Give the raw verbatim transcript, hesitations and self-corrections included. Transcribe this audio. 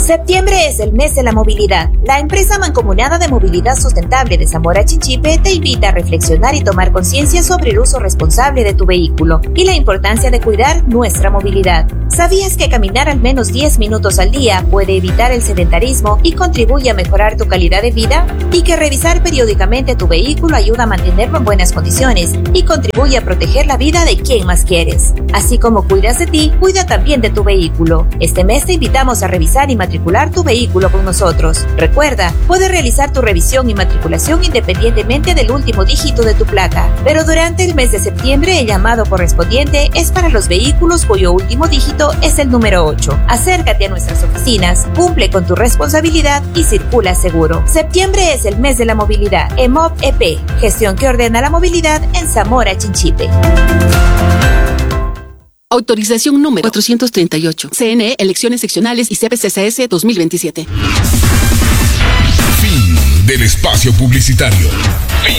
Septiembre es el mes de la movilidad. La empresa mancomunada de movilidad sustentable de Zamora Chinchipe te invita a reflexionar y tomar conciencia sobre el uso responsable de tu vehículo y la importancia de cuidar nuestra movilidad. ¿Sabías que caminar al menos diez minutos al día puede evitar el sedentarismo y contribuye a mejorar tu calidad de vida? Y que revisar periódicamente tu vehículo ayuda a mantenerlo en buenas condiciones y contribuye a proteger la vida de quien más quieres. Así como cuidas de ti, cuida también de tu vehículo. Este mes te invitamos a revisar y matricular tu vehículo con nosotros. Recuerda, puedes realizar tu revisión y matriculación independientemente del último dígito de tu placa. Pero durante el mes de septiembre el llamado correspondiente es para los vehículos cuyo último dígito es el número ocho. Acércate a nuestras oficinas, cumple con tu responsabilidad y circula seguro. Septiembre es el mes de la movilidad. E M O B E P, gestión que ordena la movilidad en Zamora Chinchipe. Autorización número cuatrocientos treinta y ocho. C N E, Elecciones Seccionales y C P C C S dos mil veintisiete. Fin del espacio publicitario.